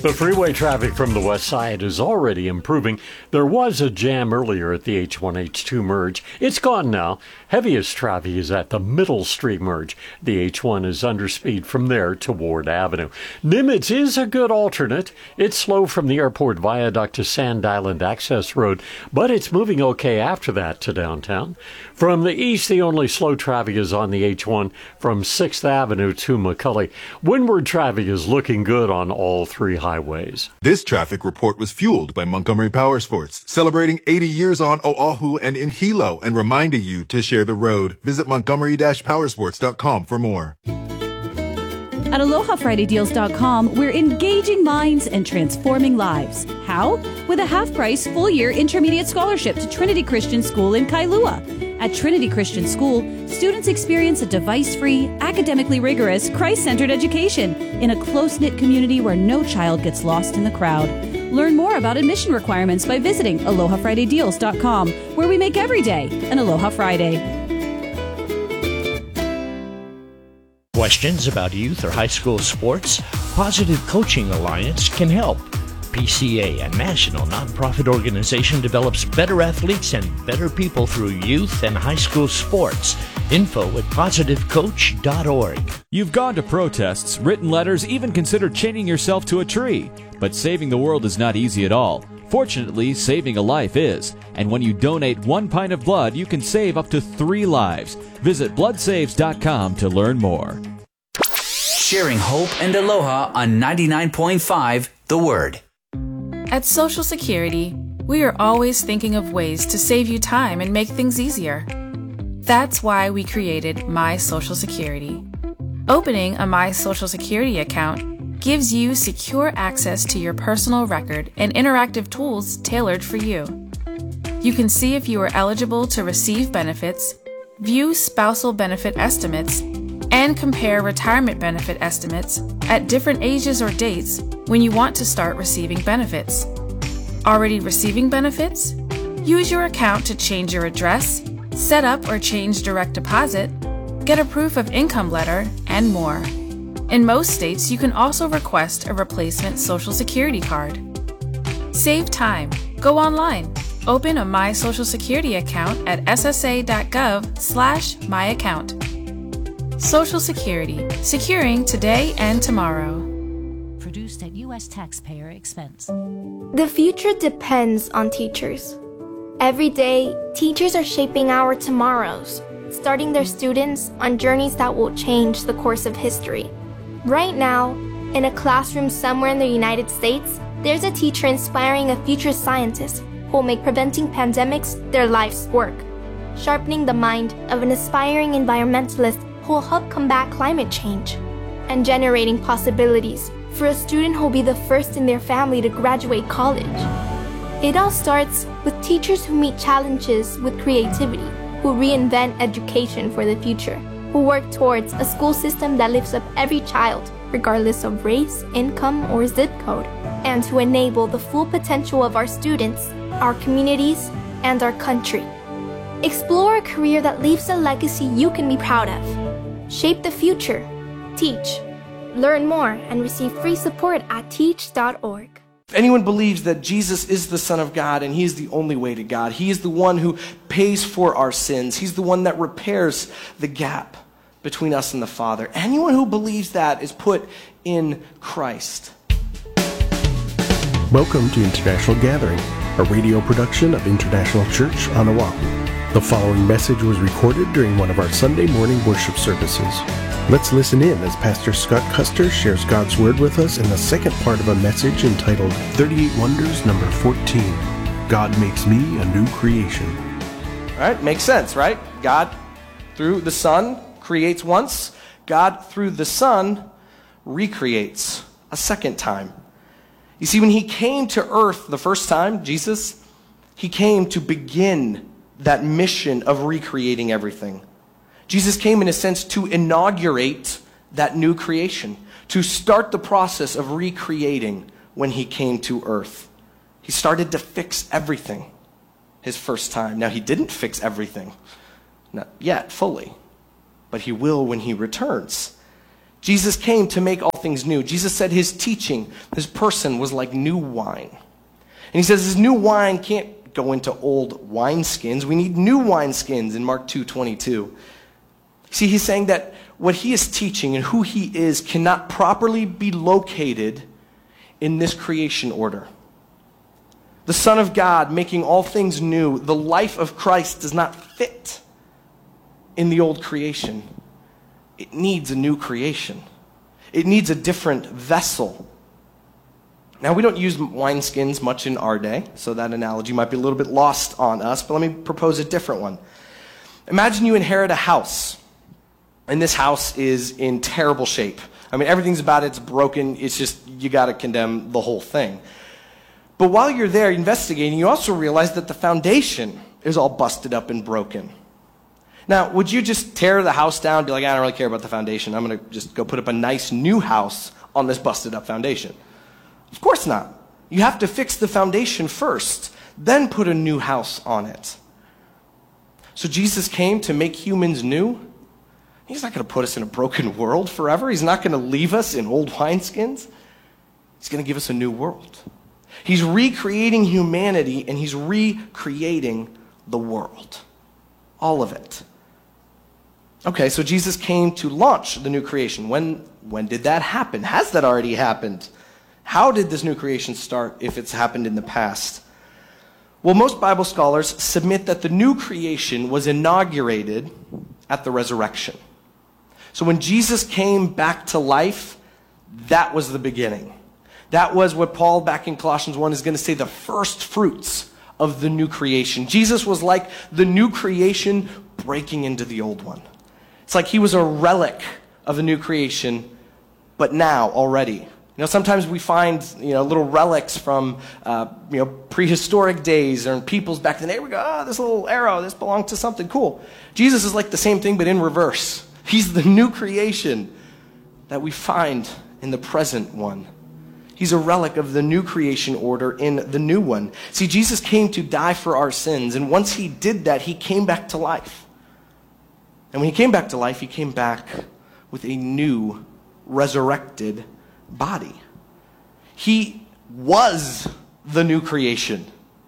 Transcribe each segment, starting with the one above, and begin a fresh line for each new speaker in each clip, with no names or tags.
The freeway traffic from the west side is already improving. There was a jam earlier at the H1-H2 merge. It's gone now. Heaviest traffic is at the Middle Street merge. The H1 is under speed from there to Ward Avenue. Nimitz is a good alternate. It's slow from the airport viaduct to Sand Island Access Road, but it's moving okay after that to downtown. From the east, the only slow traffic is on the H1 from 6th Avenue to McCully. Windward traffic is looking good on all three highways.
This traffic report was fueled by Montgomery Powersports, celebrating 80 years on Oahu and in Hilo and reminding you to share the road. Visit montgomery-powersports.com for more.
At AlohaFridayDeals.com, we're engaging minds and transforming lives. How? With a half-price, full-year intermediate scholarship to Trinity Christian School in Kailua. At Trinity Christian School, students experience a device-free, academically rigorous, Christ-centered education in a close-knit community where no child gets lost in the crowd. Learn more about admission requirements by visiting AlohaFridayDeals.com, where we make every day an Aloha Friday.
Questions about youth or high school sports? Positive Coaching Alliance can help. PCA, a national nonprofit organization, develops better athletes and better people through youth and high school sports. Info at positivecoach.org.
You've gone to protests, written letters, even considered chaining yourself to a tree. But saving the world is not easy at all. Fortunately, saving a life is. And when you donate 1 pint of blood, you can save up to 3 lives. Visit bloodsaves.com to learn more.
Sharing hope and aloha on 99.5 The Word.
At Social Security, we are always thinking of ways to save you time and make things easier. That's why we created My Social Security. Opening a My Social Security account gives you secure access to your personal record and interactive tools tailored for you. You can see if you are eligible to receive benefits, view spousal benefit estimates, and compare retirement benefit estimates at different ages or dates when you want to start receiving benefits. Already receiving benefits? Use your account to change your address, set up or change direct deposit, get a proof of income letter, and more. In most states, you can also request a replacement Social Security card. Save time. Go online. Open a My Social Security account at ssa.gov/myaccount. Social Security. Securing today and tomorrow.
Produced at U.S. taxpayer expense.
The future depends on teachers. Every day, teachers are shaping our tomorrows, starting their students on journeys that will change the course of history. Right now, in a classroom somewhere in the United States, there's a teacher inspiring a future scientist who will make preventing pandemics their life's work, sharpening the mind of an aspiring environmentalist who will help combat climate change, and generating possibilities for a student who will be the first in their family to graduate college. It all starts with teachers who meet challenges with creativity, who reinvent education for the future, who work towards a school system that lifts up every child, regardless of race, income, or zip code, and to enable the full potential of our students, our communities, and our country. Explore a career that leaves a legacy you can be proud of. Shape the future. Teach. Learn more and receive free support at teach.org.
If anyone believes that Jesus is the Son of God and He is the only way to God, He is the one who pays for our sins, He's the one that repairs the gap between us and the Father. Anyone who believes that is put in Christ.
Welcome to International Gathering, a radio production of International Church on Oahu. The following message was recorded during one of our Sunday morning worship services. Let's listen in as Pastor Scott Custer shares God's Word with us in the second part of a message entitled 38 Wonders, number 14. God makes me a new creation.
All right, makes sense, right? God, through the Son, creates once. God, through the Son, recreates a second time. You see, when He came to earth the first time, Jesus, He came to begin that mission of recreating everything. Jesus came, in a sense, to inaugurate that new creation, to start the process of recreating when He came to earth. He started to fix everything His first time. Now, He didn't fix everything, not yet fully, but He will when He returns. Jesus came to make all things new. Jesus said his teaching, his person was like new wine. And he says this new wine can't go into old wineskins. We need new wineskins in Mark 2:22. See, he's saying that what he is teaching and who he is cannot properly be located in this creation order. The Son of God making all things new, the life of Christ does not fit in the old creation. It needs a new creation. It needs a different vessel. Now, we don't use wineskins much in our day, so that analogy might be a little bit lost on us, but let me propose a different one. Imagine you inherit a house, and this house is in terrible shape. I mean, everything's about it's broken. It's just, you got to condemn the whole thing. But while you're there investigating, you also realize that the foundation is all busted up and broken. Now, would you just tear the house down and be like, I don't really care about the foundation. I'm going to just go put up a nice new house on this busted up foundation? Of course not. You have to fix the foundation first, then put a new house on it. So Jesus came to make humans new. He's not going to put us in a broken world forever. He's not going to leave us in old wineskins. He's going to give us a new world. He's recreating humanity, and he's recreating the world. All of it. Okay, so Jesus came to launch the new creation. When did that happen? Has that already happened? How did this new creation start if it's happened in the past? Well, most Bible scholars submit that the new creation was inaugurated at the resurrection. So when Jesus came back to life, that was the beginning. That was what Paul back in Colossians 1 is going to say, the first fruits of the new creation. Jesus was like the new creation breaking into the old one. It's like he was a relic of the new creation, but now already. Sometimes we find, little relics from, prehistoric days or peoples back in the day. We go, this little arrow, this belonged to something cool. Jesus is like the same thing, but in reverse. He's the new creation that we find in the present one. He's a relic of the new creation order in the new one. See, Jesus came to die for our sins, and once he did that, he came back to life. And when he came back to life, he came back with a new, resurrected body. He was the new creation.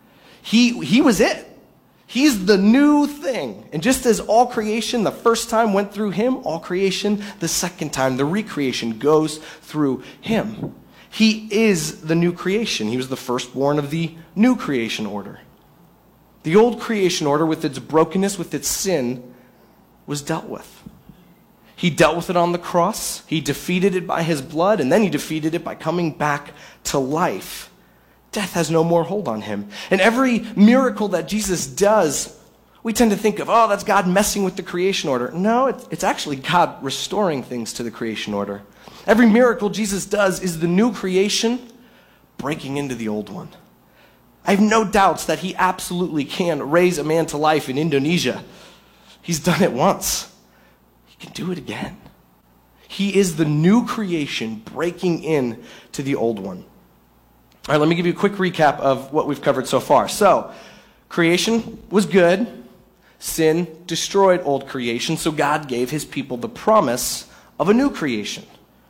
He was it. He's the new thing. And just as all creation the first time went through him, all creation the second time, the recreation goes through him. He is the new creation. He was the firstborn of the new creation order. The old creation order, with its brokenness, with its sin, was dealt with. He dealt with it on the cross. He defeated it by his blood, and then he defeated it by coming back to life. Death has no more hold on him. And every miracle that Jesus does, we tend to think of, that's God messing with the creation order. No, it's actually God restoring things to the creation order. Every miracle Jesus does is the new creation breaking into the old one. I have no doubts that he absolutely can raise a man to life in Indonesia. He's done it once. He can do it again. He is the new creation breaking in to the old one. All right, let me give you a quick recap of what we've covered so far. So, creation was good. Sin destroyed old creation, so God gave his people the promise of a new creation.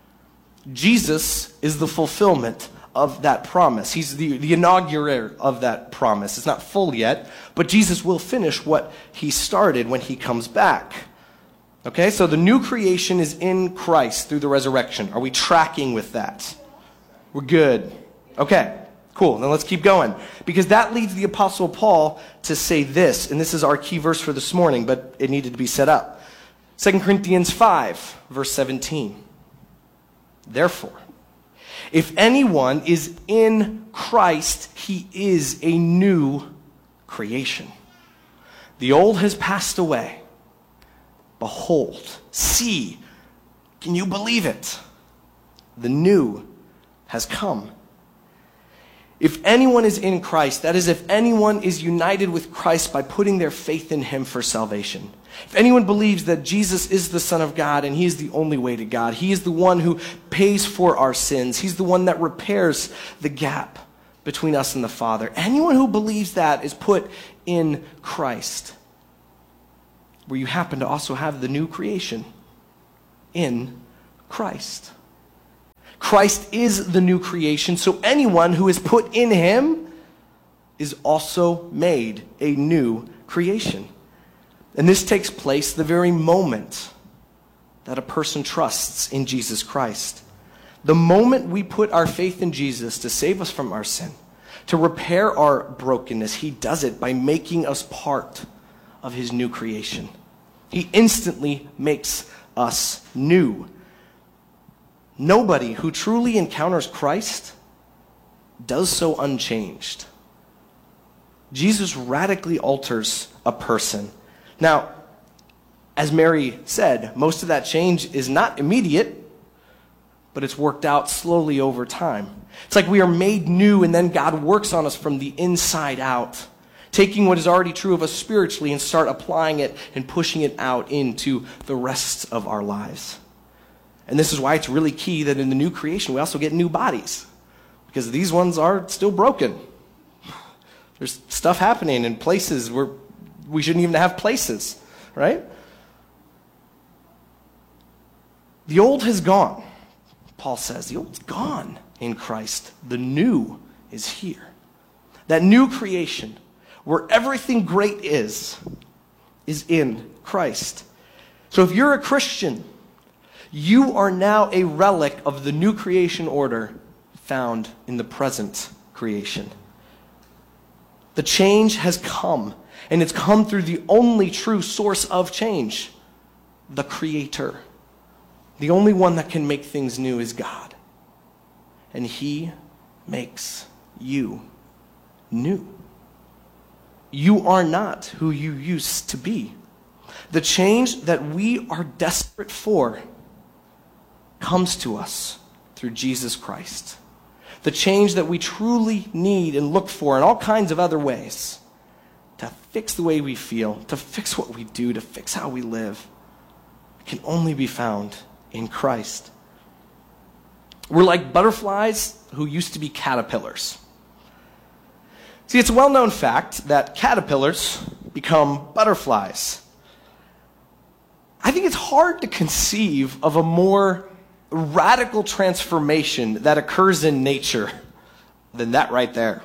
Jesus is the fulfillment of that promise. He's the inaugurator of that promise. It's not full yet, but Jesus will finish what he started when he comes back. Okay, so the new creation is in Christ through the resurrection. Are we tracking with that? We're good. Okay, cool. Then let's keep going. Because that leads the Apostle Paul to say this, and this is our key verse for this morning, but it needed to be set up. 2 Corinthians 5, verse 17. Therefore, if anyone is in Christ, he is a new creation. The old has passed away. Behold, see, can you believe it? The new has come. If anyone is in Christ, that is, if anyone is united with Christ by putting their faith in him for salvation. If anyone believes that Jesus is the Son of God and he is the only way to God, he is the one who pays for our sins, he's the one that repairs the gap between us and the Father. Anyone who believes that is put in Christ, where you happen to also have the new creation in Christ. Christ is the new creation, so anyone who is put in him is also made a new creation. And this takes place the very moment that a person trusts in Jesus Christ. The moment we put our faith in Jesus to save us from our sin, to repair our brokenness, he does it by making us part of his new creation. He instantly makes us new. Nobody who truly encounters Christ does so unchanged. Jesus radically alters a person. Now, as Mary said, most of that change is not immediate, but it's worked out slowly over time. It's like we are made new and then God works on us from the inside out, taking what is already true of us spiritually and start applying it and pushing it out into the rest of our lives. And this is why it's really key that in the new creation we also get new bodies, because these ones are still broken. There's stuff happening in places where we shouldn't even have places, right? The old has gone, Paul says. The old's gone in Christ. The new is here. That new creation, where everything great is in Christ. So if you're a Christian, you are now a relic of the new creation order found in the present creation. The change has come, and it's come through the only true source of change, the Creator. The only one that can make things new is God. And he makes you new. You are not who you used to be. The change that we are desperate for comes to us through Jesus Christ. The change that we truly need and look for in all kinds of other ways to fix the way we feel, to fix what we do, to fix how we live, can only be found in Christ. We're like butterflies who used to be caterpillars. See, it's a well-known fact that caterpillars become butterflies. I think it's hard to conceive of a more radical transformation that occurs in nature than that right there.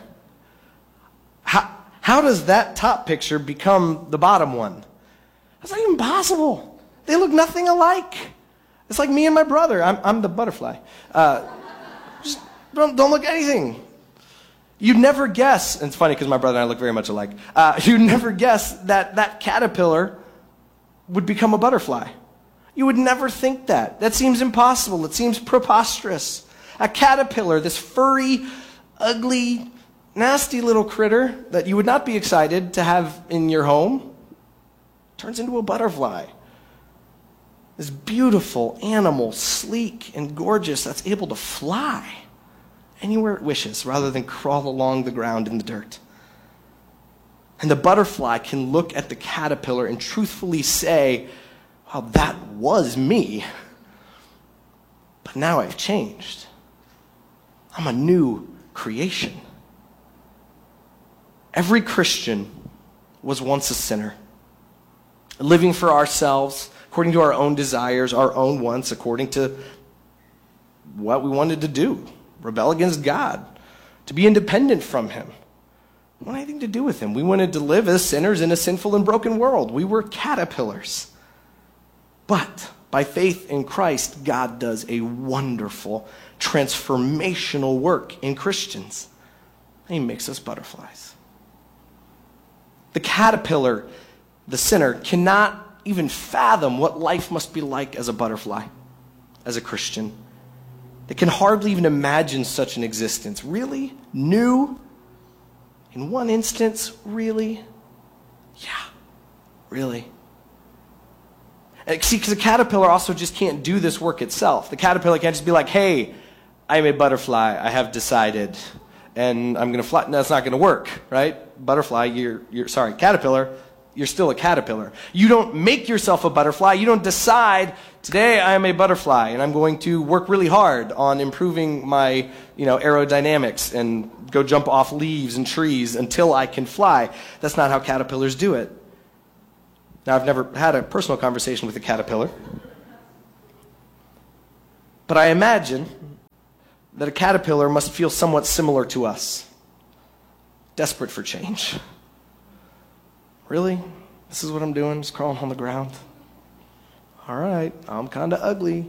How does that top picture become the bottom one? That's not even possible. They look nothing alike. It's like me and my brother. I'm the butterfly. Just don't look anything. You'd never guess, and it's funny because my brother and I look very much alike. You'd never guess that caterpillar would become a butterfly. You would never think that. That seems impossible. It seems preposterous. A caterpillar, this furry, ugly, nasty little critter that you would not be excited to have in your home, turns into a butterfly. This beautiful animal, sleek and gorgeous, that's able to fly anywhere it wishes rather than crawl along the ground in the dirt. And the butterfly can look at the caterpillar and truthfully say, wow, that was me. But now I've changed. I'm a new creation. Every Christian was once a sinner, living for ourselves, according to our own desires, our own wants, according to what we wanted to do, rebel against God, to be independent from him. We didn't want anything to do with him. We wanted to live as sinners in a sinful and broken world. We were caterpillars. But by faith in Christ, God does a wonderful, transformational work in Christians. He makes us butterflies. The caterpillar, the sinner, cannot even fathom what life must be like as a butterfly, as a Christian. They can hardly even imagine such an existence. Really? New? In one instance? Really? Yeah. Really? See, because a caterpillar also just can't do this work itself. The caterpillar can't just be like, hey, I'm a butterfly, I have decided, and I'm going to fly. No, that's not going to work, right? Butterfly, caterpillar, you're still a caterpillar. You don't make yourself a butterfly. You don't decide, today I am a butterfly, and I'm going to work really hard on improving my aerodynamics and go jump off leaves and trees until I can fly. That's not how caterpillars do it. Now, I've never had a personal conversation with a caterpillar. But I imagine that a caterpillar must feel somewhat similar to us, desperate for change. Really? This is what I'm doing, just crawling on the ground? All right, I'm kind of ugly.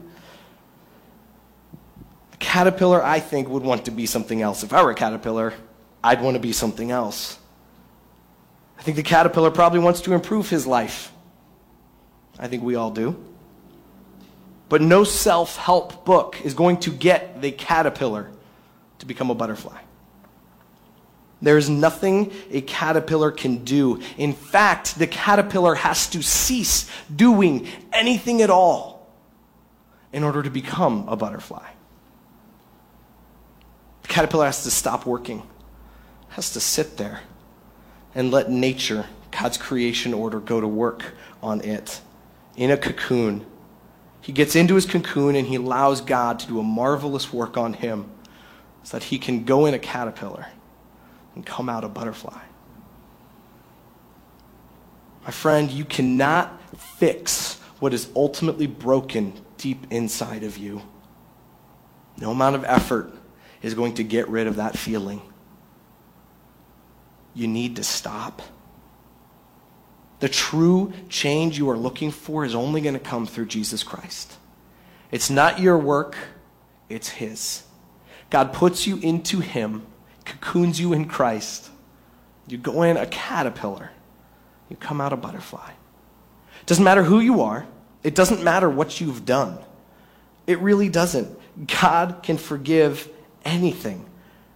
The caterpillar, I think, would want to be something else. If I were a caterpillar, I'd want to be something else. I think the caterpillar probably wants to improve his life. I think we all do. But no self-help book is going to get the caterpillar to become a butterfly. There is nothing a caterpillar can do. In fact, the caterpillar has to cease doing anything at all in order to become a butterfly. The caterpillar has to stop working, has to sit there and let nature, God's creation order, go to work on it in a cocoon. He gets into his cocoon and he allows God to do a marvelous work on him so that he can go in a caterpillar and come out a butterfly. My friend, you cannot fix what is ultimately broken deep inside of you. No amount of effort is going to get rid of that feeling. You need to stop. The true change you are looking for is only going to come through Jesus Christ. It's not your work, it's his. God puts you into him, cocoons you in Christ. You go in a caterpillar, you come out a butterfly. It doesn't matter who you are. It doesn't matter what you've done. It really doesn't. God can forgive anything.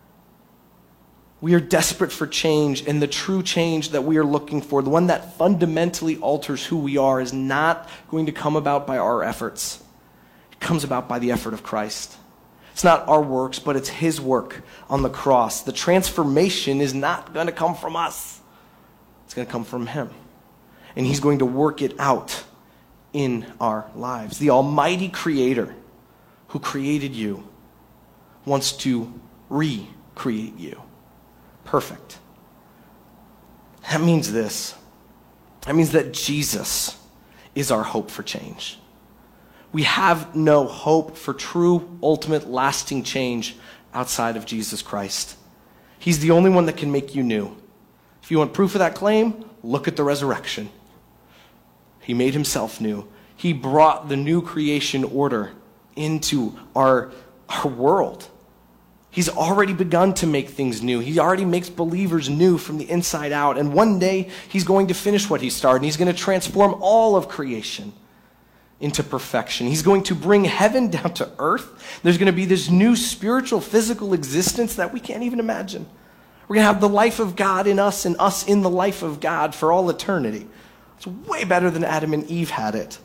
We are desperate for change, and the true change that we are looking for, the one that fundamentally alters who we are, is not going to come about by our efforts. It comes about by the effort of Christ. It's not our works, but it's his work on the cross. The transformation is not going to come from us. It's going to come from him. And he's going to work it out in our lives. The Almighty Creator who created you wants to recreate you. Perfect. That means this. That means that Jesus is our hope for change. We have no hope for true, ultimate, lasting change outside of Jesus Christ. He's the only one that can make you new. If you want proof of that claim, look at the resurrection. He made himself new. He brought the new creation order into our world. He's already begun to make things new. He already makes believers new from the inside out. And one day, he's going to finish what he started. And he's going to transform all of creation into perfection. He's going to bring heaven down to earth. There's going to be this new spiritual, physical existence that we can't even imagine. We're going to have the life of God in us and us in the life of God for all eternity. It's way better than Adam and Eve had it.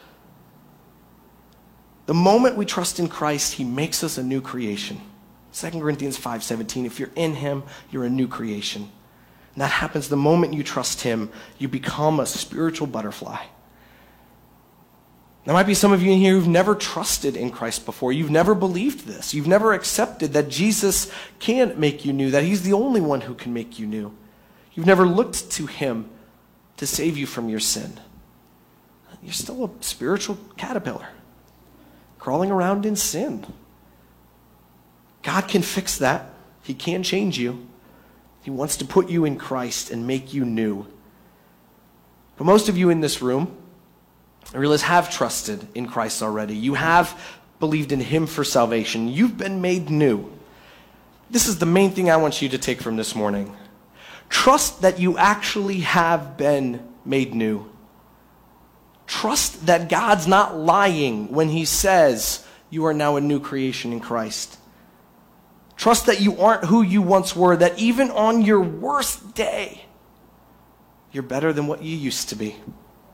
The moment we trust in Christ, he makes us a new creation. 2 Corinthians 5:17, if you're in him, you're a new creation. And that happens the moment you trust him, you become a spiritual butterfly. There might be some of you in here who've never trusted in Christ before. You've never believed this. You've never accepted that Jesus can make you new, that he's the only one who can make you new. You've never looked to him to save you from your sin. You're still a spiritual caterpillar, crawling around in sin. God can fix that. He can change you. He wants to put you in Christ and make you new. But most of you in this room, I realize, have trusted in Christ already. You have believed in him for salvation. You've been made new. This is the main thing I want you to take from this morning. Trust that you actually have been made new. Trust that God's not lying when he says you are now a new creation in Christ. Trust that you aren't who you once were, that even on your worst day, you're better than what you used to be.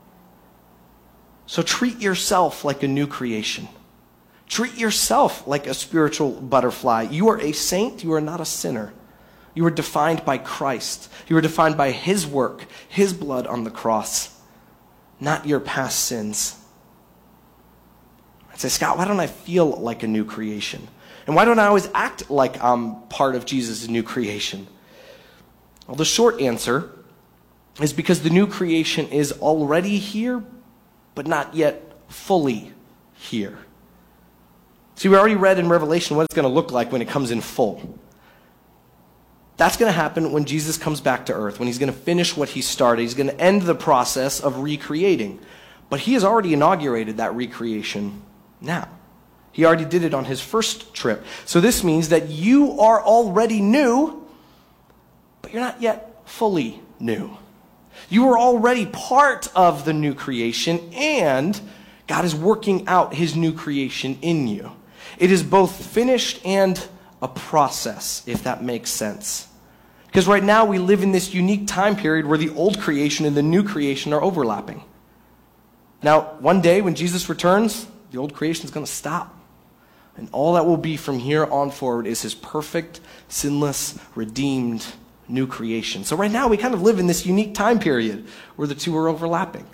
So treat yourself like a new creation. Treat yourself like a spiritual butterfly. You are a saint, you are not a sinner. You are defined by Christ. You are defined by his work, his blood on the cross, not your past sins. I'd say, Scott, why don't I feel like a new creation? And why don't I always act like I'm part of Jesus' new creation? Well, the short answer is because the new creation is already here, but not yet fully here. See, we already read in Revelation what it's going to look like when it comes in full. That's going to happen when Jesus comes back to earth, when he's going to finish what he started. He's going to end the process of recreating. But he has already inaugurated that recreation now. He already did it on his first trip. So this means that you are already new, but you're not yet fully new. You are already part of the new creation, and God is working out his new creation in you. It is both finished and a process, if that makes sense. Because right now we live in this unique time period where the old creation and the new creation are overlapping. Now, one day when Jesus returns, the old creation is going to stop. And all that will be from here on forward is his perfect, sinless, redeemed new creation. So right now we kind of live in this unique time period where the two are overlapping.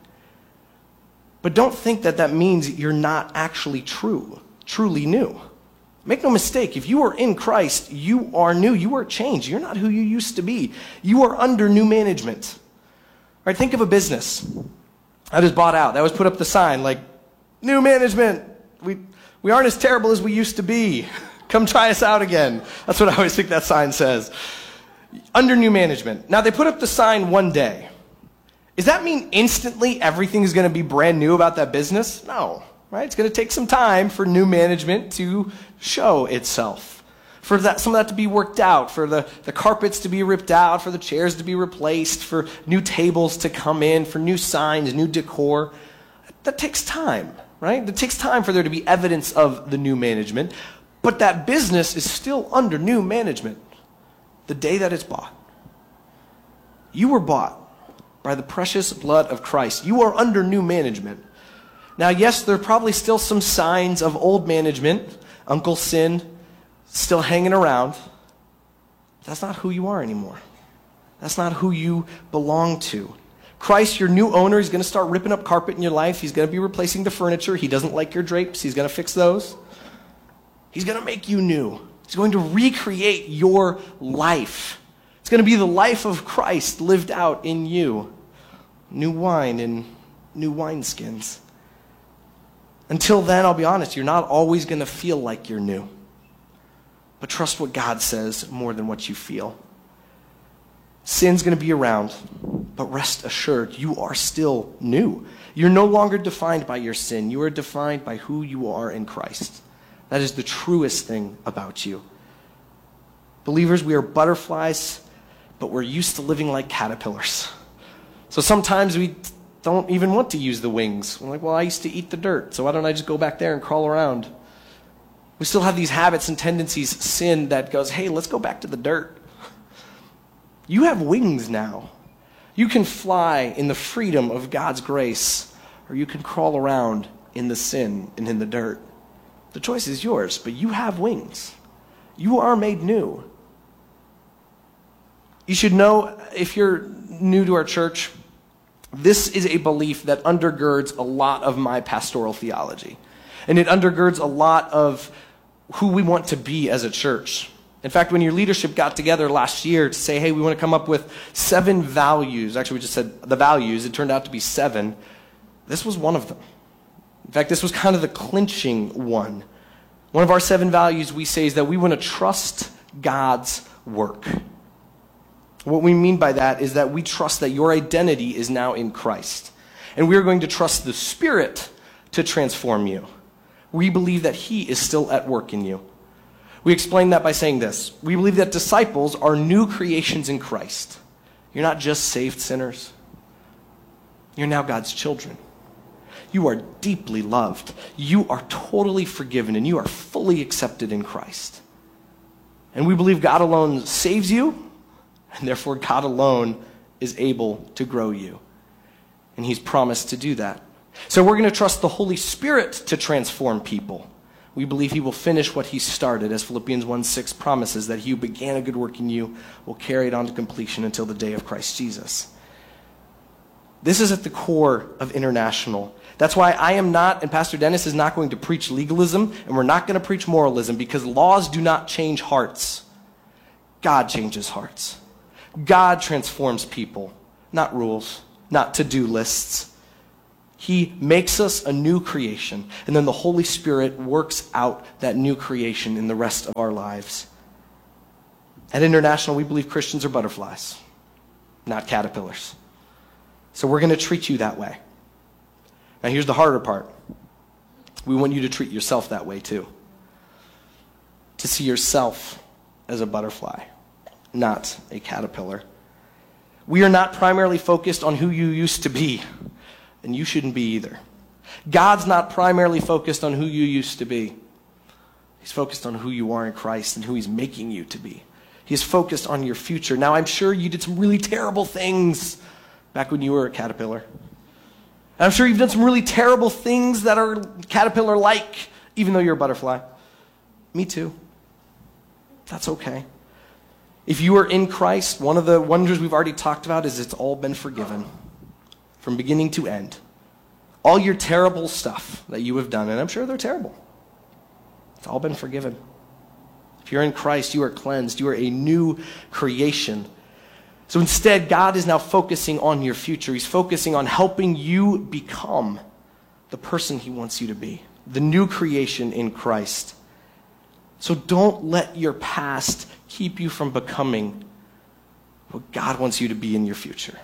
But don't think that that means you're not actually truly new. Make no mistake, if you are in Christ, you are new. You are changed. You're not who you used to be. You are under new management. All right, think of a business that is bought out. That was put up the sign like, new management. We aren't as terrible as we used to be. Come try us out again. That's what I always think that sign says. Under new management. Now, they put up the sign one day. Does that mean instantly everything is going to be brand new about that business? No. Right? It's going to take some time for new management to show itself. For some of that to be worked out, for the carpets to be ripped out, for the chairs to be replaced, for new tables to come in, for new signs, new decor. That takes time, right? It takes time for there to be evidence of the new management. But that business is still under new management the day that it's bought. You were bought by the precious blood of Christ. You are under new management. Now, yes, there are probably still some signs of old management, Uncle Sin, still hanging around. That's not who you are anymore. That's not who you belong to. Christ, your new owner, is going to start ripping up carpet in your life. He's going to be replacing the furniture. He doesn't like your drapes. He's going to fix those. He's going to make you new. He's going to recreate your life. It's going to be the life of Christ lived out in you. New wine in new wineskins. Until then, I'll be honest, you're not always going to feel like you're new. But trust what God says more than what you feel. Sin's going to be around, but rest assured, you are still new. You're no longer defined by your sin. You are defined by who you are in Christ. That is the truest thing about you. Believers, we are butterflies, but we're used to living like caterpillars. So sometimes we don't even want to use the wings. We're like, well, I used to eat the dirt, so why don't I just go back there and crawl around? We still have these habits and tendencies, sin that goes, hey, let's go back to the dirt. You have wings now. You can fly in the freedom of God's grace, or you can crawl around in the sin and in the dirt. The choice is yours, but you have wings. You are made new. You should know, if you're new to our church, this is a belief that undergirds a lot of my pastoral theology. And it undergirds a lot of who we want to be as a church. In fact, when your leadership got together last year to say, hey, we want to come up with 7 values. Actually, we just said the values. It turned out to be 7. This was one of them. In fact, this was kind of the clinching one. One of our 7 values we say is that we want to trust God's work. What we mean by that is that we trust that your identity is now in Christ. And we're going to trust the Spirit to transform you. We believe that He is still at work in you. We explain that by saying this. We believe that disciples are new creations in Christ. You're not just saved sinners. You're now God's children. You are deeply loved. You are totally forgiven, and you are fully accepted in Christ. And we believe God alone saves you, and therefore God alone is able to grow you. And He's promised to do that. So we're going to trust the Holy Spirit to transform people. We believe He will finish what He started, as Philippians 1:6 promises, that He who began a good work in you will carry it on to completion until the day of Christ Jesus. This is at the core of International. That's why I am not, and Pastor Dennis is not going to preach legalism, and we're not going to preach moralism, because laws do not change hearts. God changes hearts. God transforms people, not rules, not to-do lists. He makes us a new creation, and then the Holy Spirit works out that new creation in the rest of our lives. At International, we believe Christians are butterflies, not caterpillars. So we're going to treat you that way. Now here's the harder part. We want you to treat yourself that way too. To see yourself as a butterfly, not a caterpillar. We are not primarily focused on who you used to be, and you shouldn't be either. God's not primarily focused on who you used to be. He's focused on who you are in Christ and who he's making you to be. He's focused on your future. Now, I'm sure you did some really terrible things back when you were a caterpillar. And I'm sure you've done some really terrible things that are caterpillar-like, even though you're a butterfly. Me too. That's okay. If you are in Christ, one of the wonders we've already talked about is it's all been forgiven from beginning to end. All your terrible stuff that you have done, and I'm sure they're terrible, it's all been forgiven. If you're in Christ, you are cleansed. You are a new creation. So instead, God is now focusing on your future. He's focusing on helping you become the person he wants you to be, the new creation in Christ. So don't let your past keep you from becoming what God wants you to be in your future.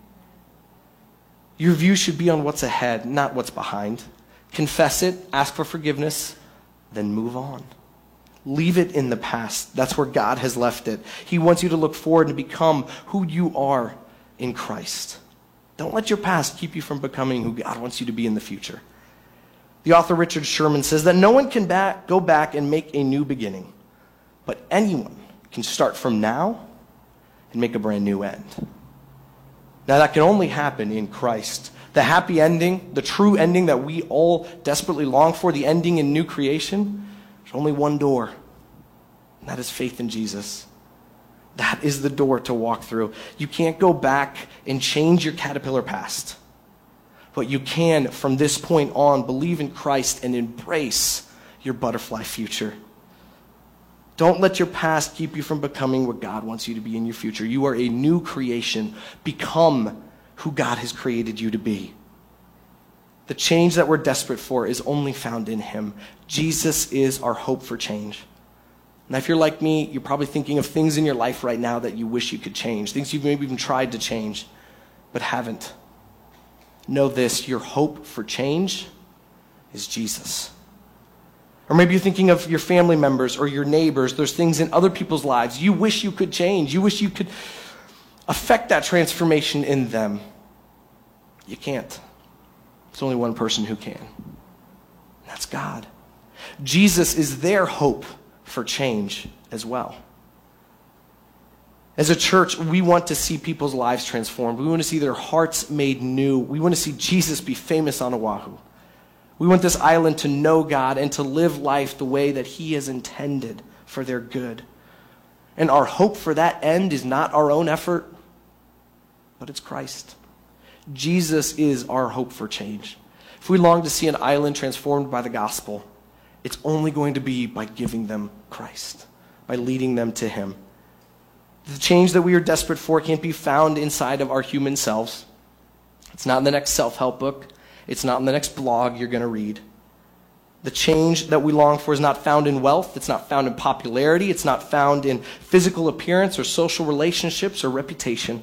Your view should be on what's ahead, not what's behind. Confess it, ask for forgiveness, then move on. Leave it in the past. That's where God has left it. He wants you to look forward and become who you are in Christ. Don't let your past keep you from becoming who God wants you to be in the future. The author Richard Sherman says that no one can go back and make a new beginning, but anyone can start from now and make a brand new end. Now that can only happen in Christ. The happy ending, the true ending that we all desperately long for, the ending in new creation, there's only one door, and that is faith in Jesus. That is the door to walk through. You can't go back and change your caterpillar past, but you can, from this point on, believe in Christ and embrace your butterfly future. Don't let your past keep you from becoming what God wants you to be in your future. You are a new creation. Become who God has created you to be. The change that we're desperate for is only found in him. Jesus is our hope for change. Now, if you're like me, you're probably thinking of things in your life right now that you wish you could change, things you've maybe even tried to change, but haven't. Know this, your hope for change is Jesus. Or maybe you're thinking of your family members or your neighbors. There's things in other people's lives you wish you could change. You wish you could affect that transformation in them. You can't. There's only one person who can. That's God. Jesus is their hope for change as well. As a church, we want to see people's lives transformed. We want to see their hearts made new. We want to see Jesus be famous on Oahu. We want this island to know God and to live life the way that he has intended for their good. And our hope for that end is not our own effort, but it's Christ. Jesus is our hope for change. If we long to see an island transformed by the gospel, it's only going to be by giving them Christ, by leading them to him. The change that we are desperate for can't be found inside of our human selves. It's not in the next self-help book. It's not in the next blog you're going to read. The change that we long for is not found in wealth. It's not found in popularity. It's not found in physical appearance or social relationships or reputation.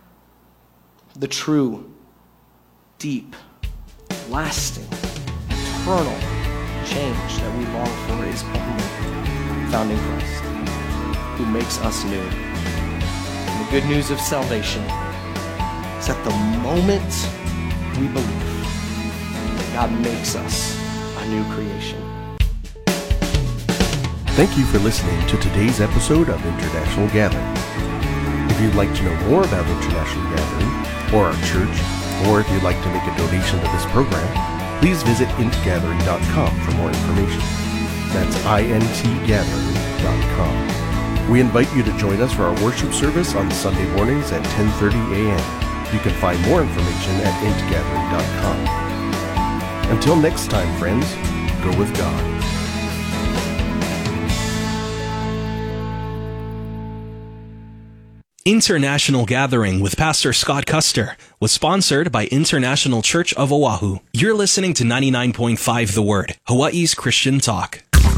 The true, deep, lasting, eternal change that we long for is only found in Christ, who makes us new. And the good news of salvation is that the moment we believe, God makes us a new creation.
Thank you for listening to today's episode of International Gathering. If you'd like to know more about International Gathering or our church, or if you'd like to make a donation to this program, please visit intgathering.com for more information. That's intgathering.com. We invite you to join us for our worship service on Sunday mornings at 10:30 a.m. You can find more information at intgathering.com. Until next time, friends, go with God.
International Gathering with Pastor Scott Custer was sponsored by International Church of Oahu. You're listening to 99.5 The Word, Hawaii's Christian talk.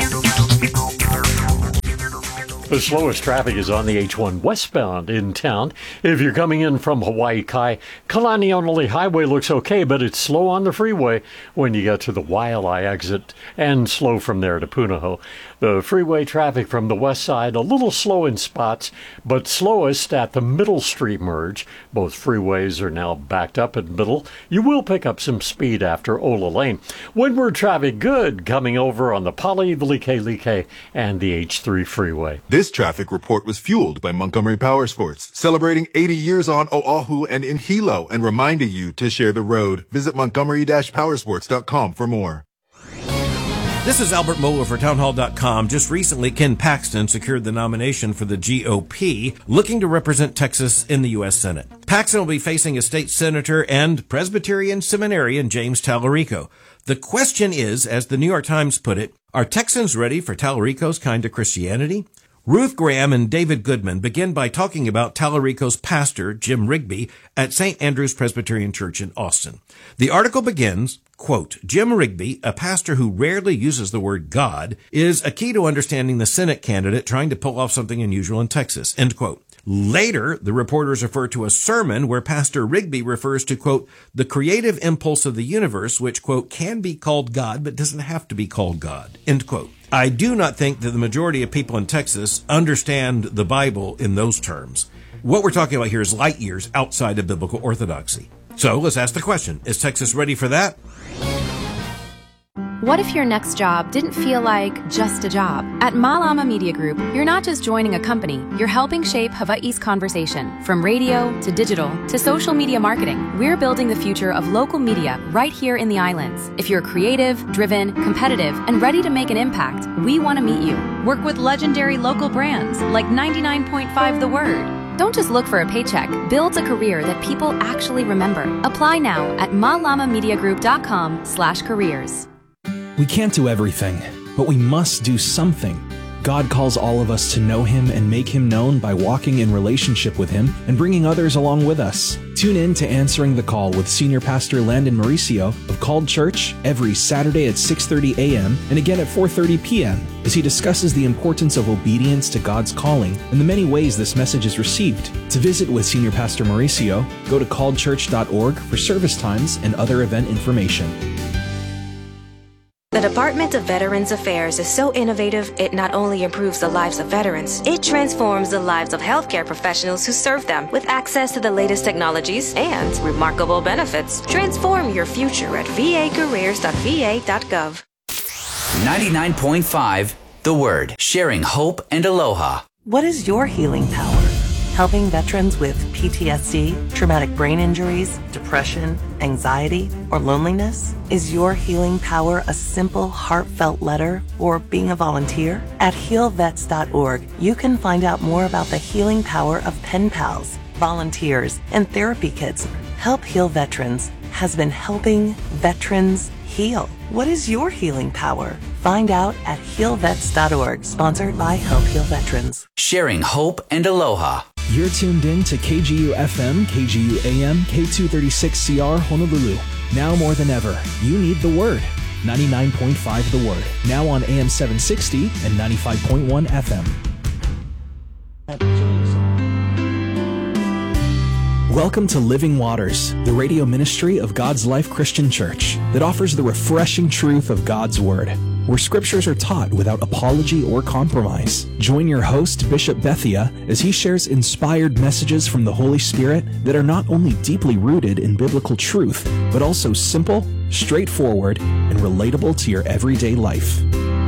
The slowest traffic is on the H1 westbound in town. If you're coming in from Hawaii Kai, Kalaniaoleli Highway looks okay, but it's slow on the freeway when you get to the Waialae exit and slow from there to Punahou. The freeway traffic from the west side, a little slow in spots, but slowest at the Middle Street merge. Both freeways are now backed up at Middle. You will pick up some speed after Ola Lane. Windward traffic good coming over on the Pali, the Like, and the H3 freeway.
This traffic report was fueled by Montgomery Power Sports, celebrating 80 years on Oahu and in Hilo, and reminding you to share the road. Visit Montgomery-Powersports.com for more.
This is Albert Mohler for Townhall.com. Just recently, Ken Paxton secured the nomination for the GOP, looking to represent Texas in the U.S. Senate. Paxton will be facing a state senator and Presbyterian seminarian James Tallarico. The question is, as the New York Times put it, are Texans ready for Tallarico's kind of Christianity? Ruth Graham and David Goodman begin by talking about Tallarico's pastor, Jim Rigby, at St. Andrew's Presbyterian Church in Austin. The article begins, quote, Jim Rigby, a pastor who rarely uses the word God, is a key to understanding the Senate candidate trying to pull off something unusual in Texas, end quote. Later, the reporters refer to a sermon where Pastor Rigby refers to, quote, the creative impulse of the universe, which, quote, can be called God, but doesn't have to be called God, end quote. I do not think that the majority of people in Texas understand the Bible in those terms. What we're talking about here is light years outside of biblical orthodoxy. So let's ask the question, is Texas ready for that?
What if your next job didn't feel like just a job? At Malama Media Group, you're not just joining a company, you're helping shape Hawaii's conversation. From radio to digital to social media marketing, we're building the future of local media right here in the islands. If you're creative, driven, competitive, and ready to make an impact, we want to meet you.
Work with legendary local brands like 99.5 The Word.
Don't just look for a paycheck. Build a career that people actually remember. Apply now at malamamediagroup.com/careers.
We can't do everything, but we must do something. God calls all of us to know Him and make Him known by walking in relationship with Him and bringing others along with us. Tune in to Answering the Call with Senior Pastor Landon Mauricio of Called Church every Saturday at 6:30 a.m. and again at 4:30 p.m. as he discusses the importance of obedience to God's calling and the many ways this message is received. To visit with Senior Pastor Mauricio, go to calledchurch.org for service times and other event information.
The Department of Veterans Affairs is so innovative, it not only improves the lives of veterans, it transforms the lives of healthcare professionals who serve them with access to the latest technologies and remarkable benefits. Transform your future at vacareers.va.gov.
99.5 The Word, sharing hope and aloha.
What is your healing power? Helping veterans with PTSD, traumatic brain injuries, depression, anxiety, or loneliness? Is your healing power a simple, heartfelt letter or being a volunteer? At healvets.org, you can find out more about the healing power of pen pals, volunteers, and therapy kits. Help Heal Veterans has been helping veterans heal. What is your healing power? Find out at healvets.org, sponsored by Help Heal Veterans.
Sharing hope and aloha.
You're tuned in to KGU FM, KGU AM, K236CR Honolulu. Now more than ever, you need the Word. 99.5 The Word. Now on AM 760 and 95.1 FM. Welcome to Living Waters, the radio ministry of God's Life Christian Church that offers the refreshing truth of God's Word, where scriptures are taught without apology or compromise. Join your host, Bishop Bethia, as he shares inspired messages from the Holy Spirit that are not only deeply rooted in biblical truth, but also simple, straightforward, and relatable to your everyday life.